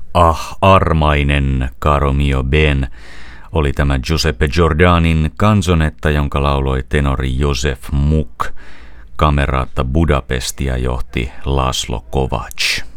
Ah, armainen caro mio ben oli tämä Giuseppe Giordanin kanzonetta, jonka lauloi tenori Josef Muk. Camerata Budapestia johti Laszlo Kovacs.